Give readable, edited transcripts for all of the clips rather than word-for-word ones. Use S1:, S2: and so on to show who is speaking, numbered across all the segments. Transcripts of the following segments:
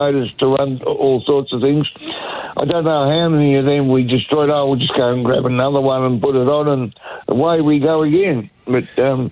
S1: motors to run all sorts of things. I don't know how many of them we destroyed. Oh, we'll just go and grab another one and put it on, and away we go again. But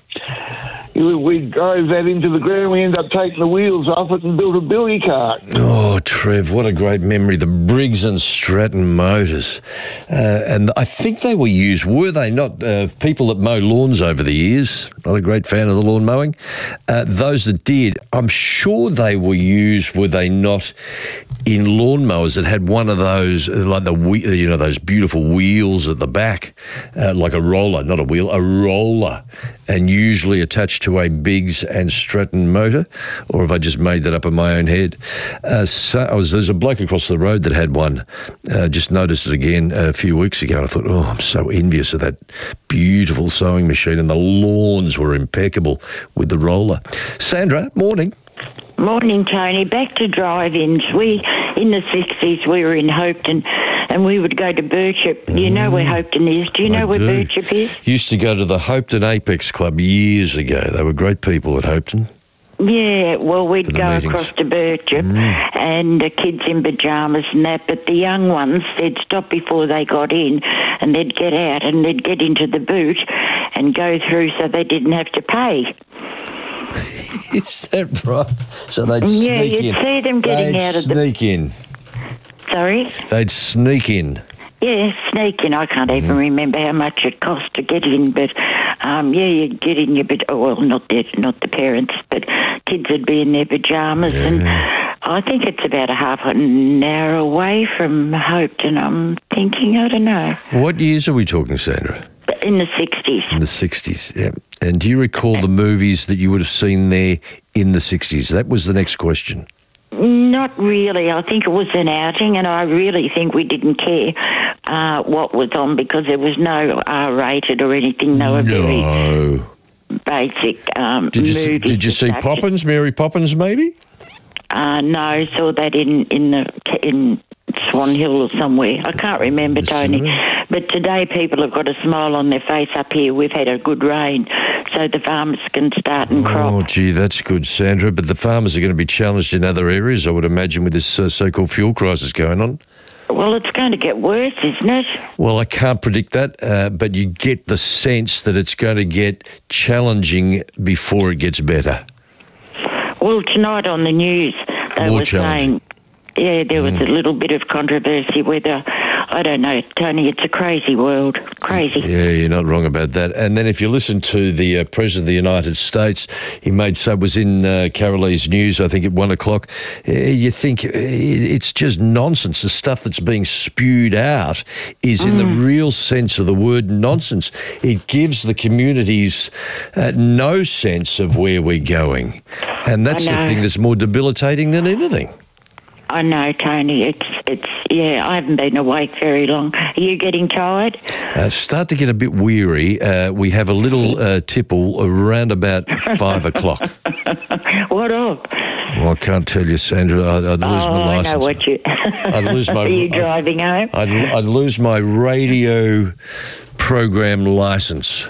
S1: we drove that into the ground. We ended up taking the wheels off it and built a billy cart.
S2: Oh, Trev, what a great memory. The Briggs and Stratton motors. And I think they were used, were they not? People that mow lawns over the years, not a great fan of the lawn mowing. Those that did, I'm sure they were used, were they not, in lawnmowers that had one of those, like those beautiful wheels at the back, like a roller, not a wheel, a roller, and usually attached to a Biggs and Stratton motor, or have I just made that up in my own head? There's a bloke across the road that had one. Just noticed it again a few weeks ago, and I thought, oh, I'm so envious of that beautiful sewing machine, and the lawns were impeccable with the roller. Sandra, morning.
S3: Morning, Tony. Back to drive-ins. In the 60s, we were in Hopetoun, and we would go to Birchip. You know where Hopetoun is? Do you know where Birchip is?
S2: Used to go to the Hopetoun Apex Club years ago. They were great people at Hopetoun.
S3: Yeah, well, we'd go across to Birchip and the kids in pyjamas and that, but the young ones, they'd stop before they got in and they'd get out and they'd get into the boot and go through so they didn't have to pay.
S2: Is that right? So they'd sneak in.
S3: Yeah, you'd see them getting out of the...
S2: They'd sneak in.
S3: Sorry?
S2: They'd sneak in.
S3: Yeah, sneak in. I can't even remember how much it cost to get in, but you'd get in your not the parents, but kids would be in their pyjamas, and I think it's about a half an hour away from Hopetoun. I'm thinking, I don't know.
S2: What years are we talking, Sandra?
S3: In the 60s.
S2: In the 60s, yeah. And do you recall the movies that you would have seen there in the 60s? That was the next question.
S3: Not really. I think it was an outing, and I really think we didn't care what was on because there was no R-rated or anything. They were very basic movies.
S2: Did you see Poppins, Mary Poppins, maybe?
S3: No, saw that in Swan Hill or somewhere. I can't remember, Tony. But today people have got a smile on their face up here. We've had a good rain, so the farmers can start and crop.
S2: Oh, gee, that's good, Sandra. But the farmers are going to be challenged in other areas, I would imagine, with this so-called fuel crisis going on.
S3: Well, it's going to get worse, isn't it?
S2: Well, I can't predict that, but you get the sense that it's going to get challenging before it gets better.
S3: Well, tonight on the news, they were saying... Yeah, there was a little bit of controversy whether, I don't know, Tony, it's a crazy world. Crazy.
S2: Yeah, you're not wrong about that. And then if you listen to the President of the United States, was in Carolese News, I think at 1 o'clock, you think it's just nonsense. The stuff that's being spewed out is in the real sense of the word nonsense. It gives the communities no sense of where we're going. And that's the thing that's more debilitating than anything.
S3: I know, Tony. I haven't been awake very long. Are you getting tired?
S2: Start to get a bit weary. We have a little tipple around about 5 o'clock.
S3: What of?
S2: Well, I can't tell you, Sandra. I'd lose my license.
S3: I know what you...
S2: I'd lose my...
S3: Are you driving home?
S2: I'd lose my radio program license.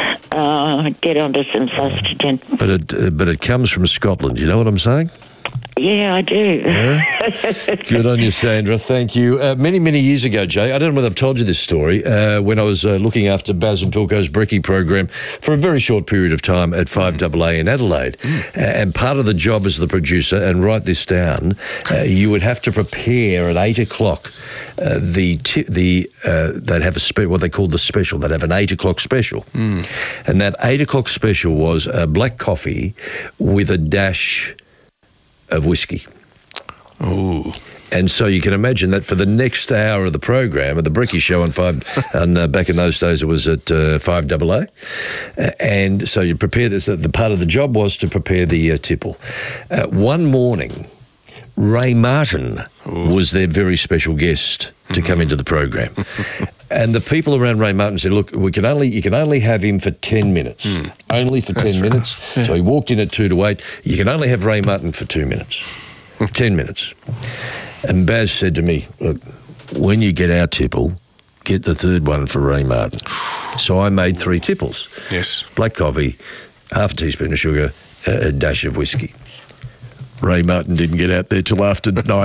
S3: Get onto some Sustagen.
S2: But it comes from Scotland. You know what I'm saying?
S3: Yeah, I do.
S2: Good on you, Sandra. Thank you. Many, many years ago, Jay, I don't know whether I've told you this story, when I was looking after Baz and Pilco's Brekkie program for a very short period of time at 5AA in Adelaide. And part of the job as the producer, and write this down, you would have to prepare at 8 o'clock they'd have what they called the special. They'd have an 8 o'clock special. And that 8 o'clock special was black coffee with a dash of whiskey.
S4: Ooh.
S2: And so you can imagine that for the next hour of the program, at the Brekkie Show on back in those days it was at 5AA, and so you prepare this. The part of the job was to prepare the tipple. One morning, Ray Martin was their very special guest to come into the program. And the people around Ray Martin said, look, you can only have him for 10 minutes. Only for 10 minutes. Right. Yeah. So he walked in at 2 to 8. You can only have Ray Martin for 2 minutes. 10 minutes. And Baz said to me, look, when you get our tipple, get the third one for Ray Martin. So I made 3 tipples.
S4: Yes.
S2: Black coffee, half a teaspoon of sugar, a dash of whiskey. Ray Martin didn't get out there till after 9